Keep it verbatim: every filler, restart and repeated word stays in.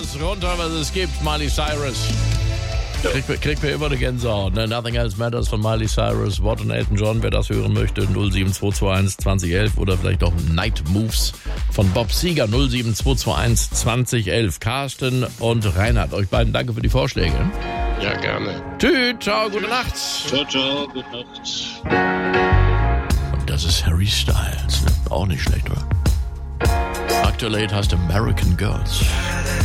alles runter, was es gibt, Miley Cyrus. Kriegt krieg mir immer eine Gänsehaut, ne? Nothing Else Matters von Miley Cyrus, Watt und Elton John, wer das hören möchte, null sieben zwei zwei eins zwanzig elf oder vielleicht auch Night Moves von Bob Seger, null sieben zwei zwei eins zwanzig elf. Carsten und Reinhard, euch beiden danke für die Vorschläge. Ja, gerne. Tschüss, ciao, gute Nacht. Ciao, ciao, gute Nacht. Und das ist Harry Styles, ne? Auch nicht schlecht, oder? Aktuell heißt American Girls.